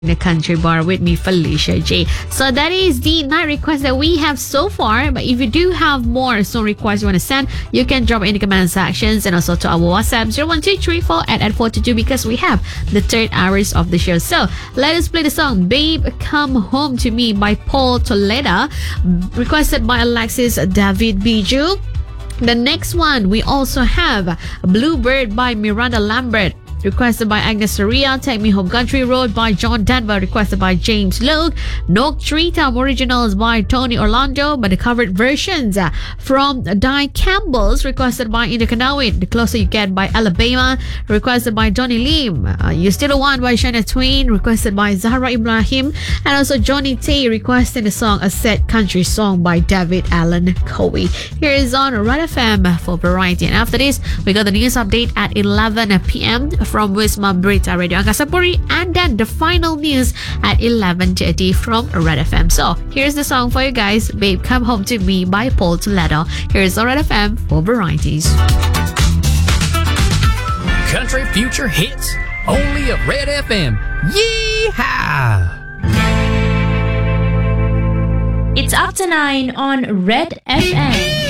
The Country Bar with me, Felicia J. So that is the 9 requests that we have so far. But if you do have more song requests you want to send, you can drop in the comment sections and also to our WhatsApp 01234 at 422 because we have the third hours of the show. So let us play the song Babe Come Home to Me by Paul Toledo, requested by Alexis David Bijou. The next one, we also have Bluebird by Miranda Lambert, requested by Agnes Soria. Take Me Home Country Road by John Denver, requested by James Logue. Nook Treetop Originals by Tony Orlando, but the covered versions from Di Campbell's, requested by India Kanawit. The Closer You Get by Alabama, requested by Johnny Lim. You Still the One by Shania Twain, requested by Zahra Ibrahim. And also Johnny Tay requesting the song A Sad Country Song by David Allen Cowie. Here is on Red FM for Variety. And after this, we got the news update at 11 p.m. from Wisma Berita Radio Angkasa Puri, and then the final news at 11:30 from Red FM. So here's the song for you guys, Babe Come Home to Me by Paul Toledo. Here's on Red FM for Varieties. Country Future Hits, only at Red FM. Yeehaw! It's up to 9 on Red FM.